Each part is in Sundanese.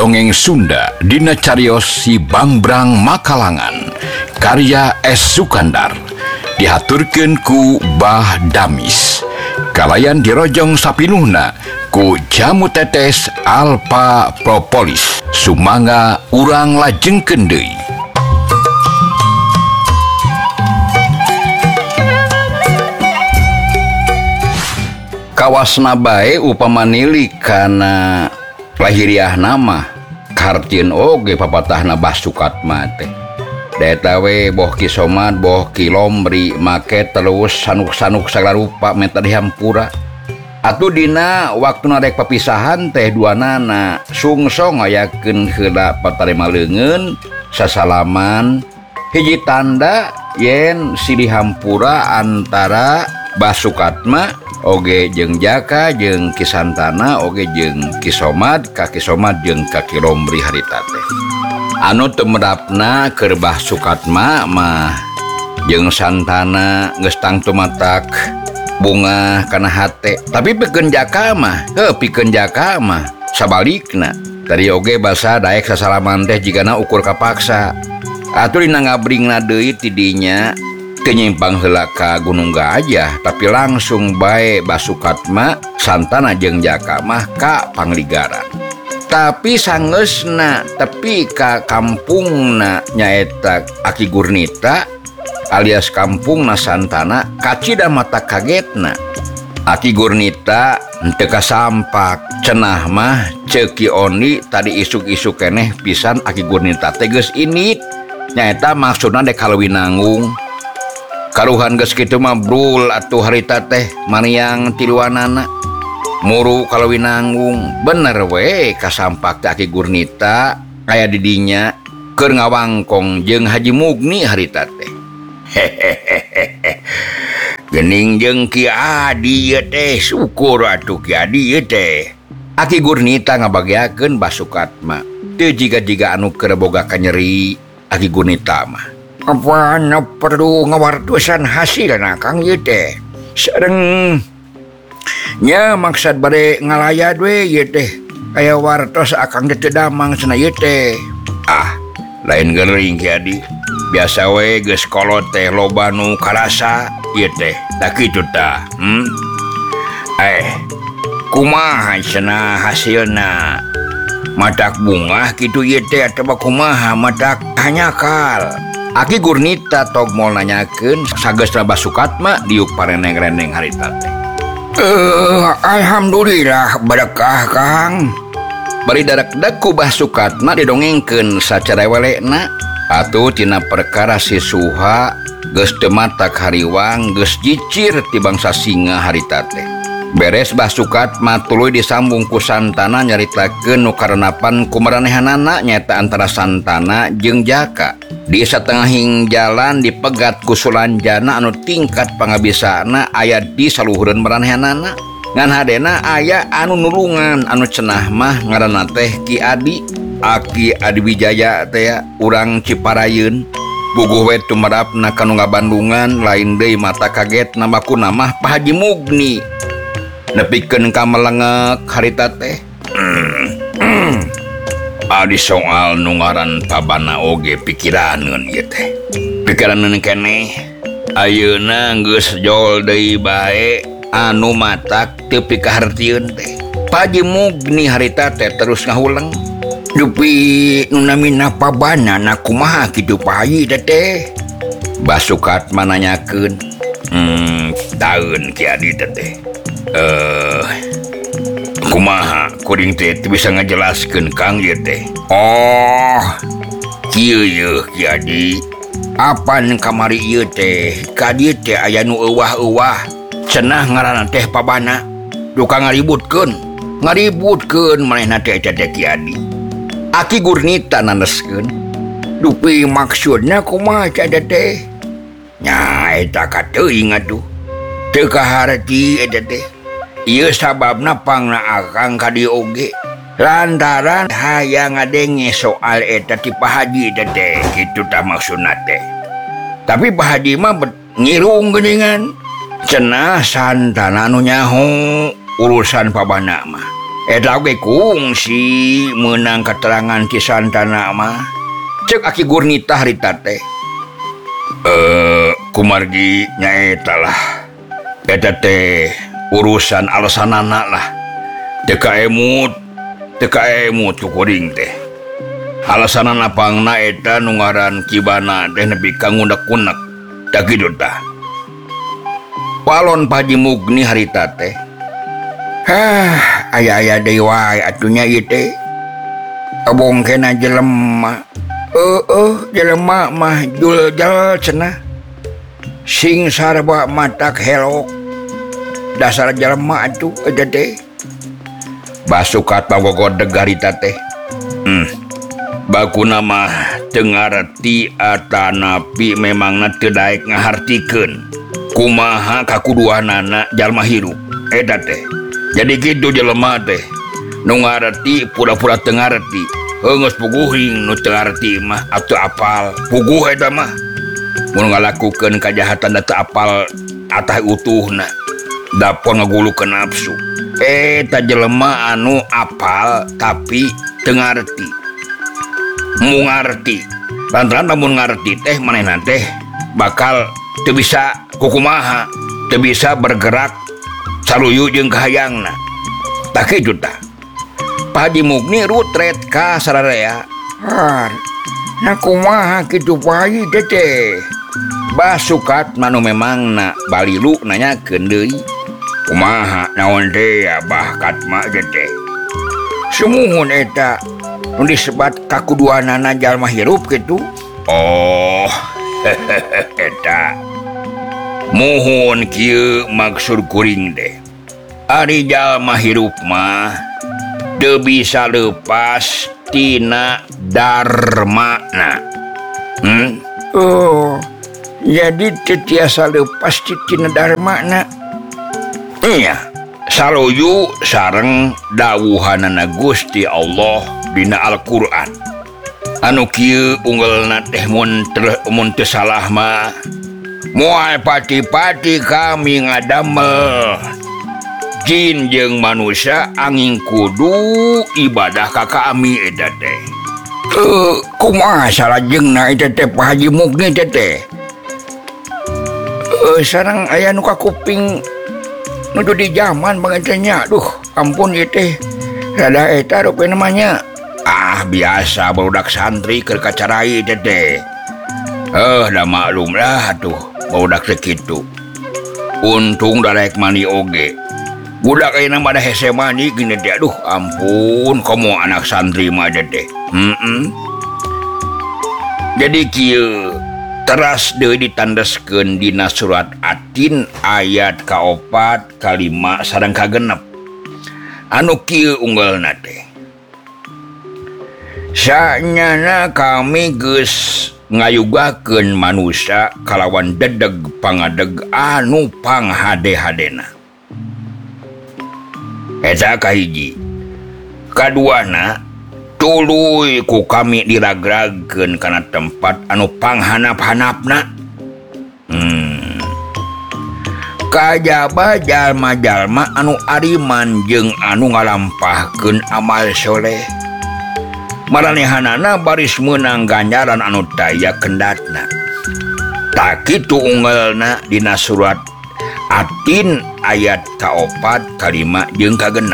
Dongeng Sunda dina cariyos Si Bangbrang Makalangan karya S. Sukandar dihaturkeun ku Bah Damis kalayan dirojong sapinuhna ku Jamu Tetes Alpha Propolis sumangga urang lajengkeun deui. Kawasna bae upamanili kana lahiriah nama kartieun oge papatahna Basukatma teh daeta we boh Ki Somad boh Ki Lombri make terus sanuk-sanuk sagala rupa meta dihampura atuh dina waktuna rek papisahan teh duanana sungsong ngayakeun heula patarema leungeun sasalaman hiji tanda yen si dihampura antara Basukatma oge jeung Jaka jeung Ki Santana oge jeung Ki Somad ka Ki Somad jeung ka Ki Lombri harita teh anu teu medapna keur Basukatma mah jeung Santana geus tang tumatak bunga kana hate tapi pikeun Jaka mah sabalikna tadi oge basa daek sasalaman teh jigana ukur kapaksa atuh dina ngabringna deui ti dinya kenyimpang heula ka Gunung Gajah tapi langsung bae Basukatma Santana jeung Jaka mah ka Pangligaran tapi sangeusna tepi ka kampungna nyaeta Aki Gurnita alias kampungna Santana kacida mata kagetna Aki Gurnita henteu kasampak cenah mah Ceki Oni tadi isuk-isuk keneh pisan Aki Gurnita teh geus init nyaeta maksudna dek kalewinangung karuhan geus kitu mah brul atuh harita teh mariang tiluanana muru kalewinanggung bener we kasampak teh Aki Gurnita aya di dinya keur ngawangkong jeung Haji Mugni harita teh geuning jeung Ki Adi ieu teh syukur atuh Ki Adi ieu teh Aki Gurnita ngabagiakeun Basukatma teu jiga-jiga anu keur boga kanyeri Aki Gurnita mah apa perlu ngawartosan hasilna Kang ieu teh sareng nya maksud bade ngalayat we ieu teh aya wartos akang teu damang cenah ieu teh lain geuring Ki Adi biasa we geus kolot teh loba nu karasa ieu teh da kitu tah kumaha cenah hasilna matak bunga kitu ieu teh atawa kumaha matak hanyakal Aki Gurnita tog moal nanyakeun sageusna Basukatma diuk pareneng-reneng harita teh. Alhamdulillah berkah Kang. Bari dadak-dak ku Basukatma didongengkeun sacara welena atuh tina perkara si Suha geus teu matak hariwang geus jicir ti bangsa singa harita teh. Beres Basukatma tuluy disambung ku Santana nyaritakeun nu karenapan kumaranehanana nyaeta antara Santana jeung Jaka. Di satengahing jalan dipegat ku Sulanjana anu tingkat pangabisana aya di saluhureun maranehanana ngan hadena aya anu nulungan anu cenah mah ngaranna teh Ki Adi Aki Adi Wijaya teh urang Ciparayeun buguh we tumarapna kanu ngabandungan lain deui mata kaget nambakuna mah Pak Haji Mugni nepikeun ka melengek harita teh adi soal nu ngaran pabana oge pikiraneun ieu teh pikiraneun keneh ayeuna geus jol deui bae anu matak teu pikahartieun teh Pak Haji Mugni harita teh terus ngahuleng dupi nu namina pabana na kumaha kitu Pak Haji teh Basukatma nanyakeun daeun Ki Adi teh kumaha kuring teh bisa ngajelaskeun Kang ieu teh kieu yeuh Ki Adi apan kamari ieu teh ka dieu teh aya nu euwah-euwah cenah ngaranna teh pabana duka ngaributkeun manehna teh eta teh Ki Adi Aki Gurnita naneskeun dupi maksudna kumaha eta teh nya eta kateuing atuh teu kaharti eta teh ieu sababna pangna akang ka dieu oge lantaran hayang ngadenge soal eta ti Pak Haji teh kitu tah maksudna teh tapi Pak Haji mah ngirung geuningan cenah Santana nu nyaho urusan pabana mah eta oge kungsi menang keterangan ti santana mah cek aki gurnita harita teh kumargi nyaeta lah eta teh urusan alasanana lah teka emut ku kuring teh alasanana pangna eta nu ngaran kibana teh nepi ka ngundak-undak da kitu tah palon Pak Haji Mugni harita teh aya deui wae atunya ieu teh abongkena jelema jelema mah juljal cenah sing sarba matak helok dasar jelema atuh eta teh basukat pagogodeg harita teh bakuna mah teu ngarti atanapi memangna teu daek ngahartikeun kumaha kakuduanana jalma hirup eta teh jadi kitu jelema teh nu ngarti pura-pura teu ngarti geus puguhing nu teu ngarti mah atuh apal puguh eta mah mun ngalakukeun kajahatan teu apal atah utuhna dapur ngagulukeun nafsu eta jelema anu apal tapi teu ngarti mu ngarti lantaran lamun ngarti teh manehna teh bakal teu bisa kukumaha teu bisa bergerak saluyu jeung kahayangna tak kitu tah Pak Haji Mugni rutret ka sararea na kumaha kitu Pak Haji teh basukat manu memangna balilu nanyakeun deui kumaha naon teh Abah Katma teh sumuhun eta nu disebat kakuduanana jalma hirup kitu eta muhun kieu maksud kuring teh ari jalma hirup mah teu bisa leupas tina dharmana jadi teu tiasa leupas tina dharmana nya saluyu sareng dawuhanana Gusti Allah dina Al-Qur'an anu kieu unggalna teh mun teu salah mah moal pati-pati kami ngadamel jin jeung manusia angin kudu ibadah ka kami eta teh kumaha salajengna eta teh Pak Haji Mugni teh sareng aya nu kakuping nu di zaman bangentenya duh ampun ieu teh rada eta rupena namanya biasa barudak santri keur kacarai teh da maklum lah tuh barudak sekitu untung da rek mani oge budak ayeuna mah da hese mani gini teh aduh ampun komo anak santri mah teh jadi kieu teras deui ditandeskeun dina surat Atin ayat ka-4 ka-5 sareng ka-6 anu kieu unggalna teh sanyana kami geus ngayugakeun manusia kalawan dedeg pangadeg anu panghade-hadena eta kahiji kaduana tuluy ku kami diragragkeun kana tempat anu panghanap-hanapna kajaba jalma-jalma anu ariman jeung anu ngalampahkeun amal soleh maranehanana baris meunang ganjaran anu daya kendatna tak kitu unggalna dina surat Atin ayat ka-4 ka-5 jeung ka-6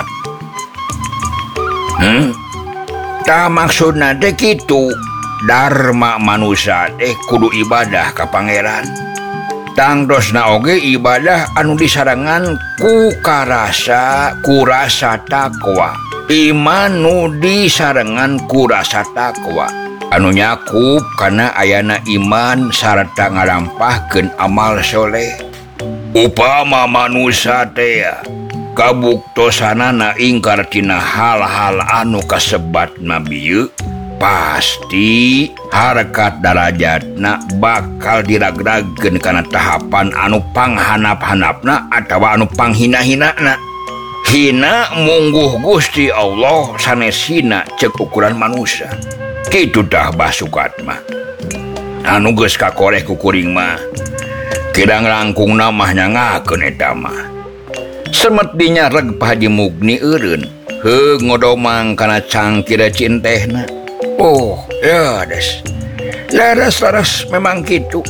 ta maksudna teh kitu dharma manusia teh kudu ibadah ka pangeran tangdosna oge ibadah anu disarangan ku rasa takwa iman nu disarengan ku rasa takwa anu nyakup kana ayana iman sarta ngalampahkeun amal soleh upama manusia teh kabuktosanana ingkar tina hal-hal anu kasebat nabieu pasti harkat darajatna bakal diragragkeun kana tahapan anu panghanap-hanapna atawa anu panghina-hinana hina mungguh Gusti Allah sanes hina cek ukuran manusia kitu dah basukat mah anu geus kakoreh ku kuring mah kidang langkung namah nyangakeun eta mah semet dinyareg Pak Haji Mugni eureun ngodomang kana cangkir cintehna. Oh ya des laras memang gitu.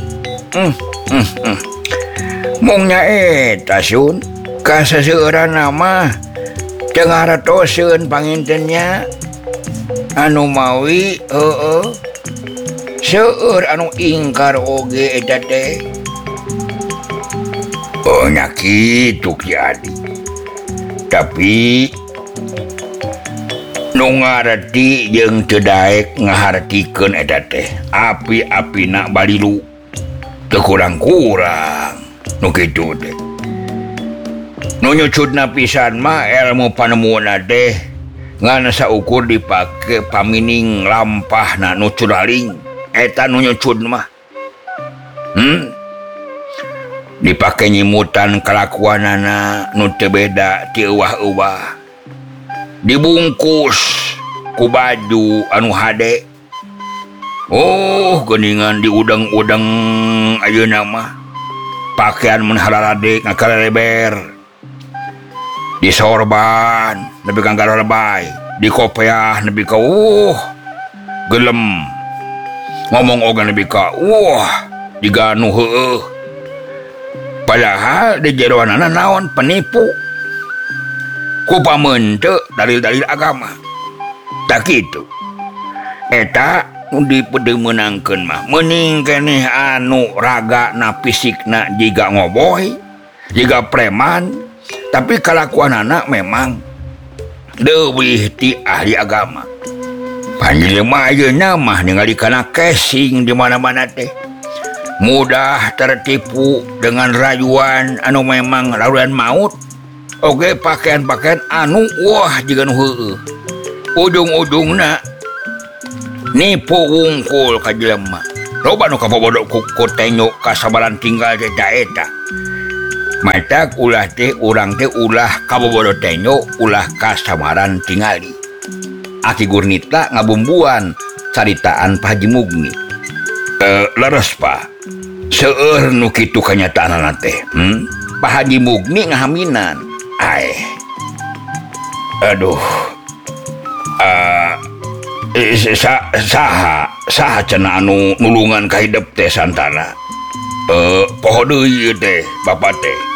Mungnya eta sun kasaseueuran mah teu ngaratoseun pangintennya anu mawi seueur anu ingkar oge eta teh. Oh nya kitu jadi. Tapi nu ngarti jeung teu daek ngahartikeun eta teh api-apina balilu teu kurang-kurang nu kitu teh. Nu nyucudna pisan mah ilmu panemuna teh ngan saukur dipake pamining lampahna nu curaling eta nu nyucud mah. Dipake nyimutan kalakuanana nu teu beda ti euwah-euwah. Dibungkus ku baju anu hade. Oh geuningan diudeng-udeng ayeuna mah. Pakaian mun halalade ngakaleleber. Disorban nepi ka lebay, dikopeah nepi ka gelem. Ngomong oge nepi ka diganu heueuh. Padahal di jeroanana naon penipu. Ku pameun teu dalil-dalil agama. Tak kitu. Eta nu dipeudeunangkeun mah meuning keneh anu ragana fisikna jiga ngoboy, jiga preman, tapi kalakuanana memang leuwih ti ahli agama. Panjelema ayeuna mah ningali kana casing di mana-mana teh. Mudah tertipu dengan rayuan anu memang laluan maut. Oge pakaian-pakaian anu jiga nu heueuh. Ujung-ujungna nipu wungkul ka jelema. Loba nu kabobodo ku tenyo kasabaran tinggal teh eta. Matak ulah teh urang teh ulah kabobodo tenyo ulah kasamaran tingali. Aki Gurnita ngabumbuan caritaan Pak Haji Mugni. Leres Pak. Seueur nu kitu kanyataanna teh. Pak Haji Mugni ngahaminan. Aduh. Saha cenah anu nulungan ka hidup teh santana. Poho deui teh Bapak teh.